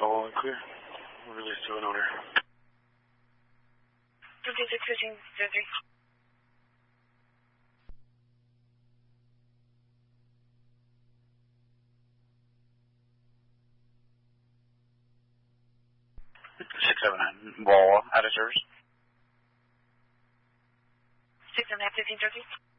all clear. We'll release to an owner. 561503. Wall out of service. 6 and a half, 1513.